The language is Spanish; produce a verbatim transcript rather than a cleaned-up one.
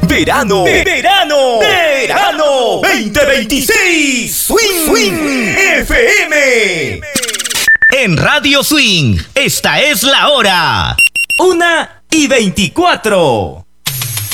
Verano, verano, verano veinte veintiséis. Swing, Swing F M. En Radio Swing, esta es la hora. Una y veinticuatro.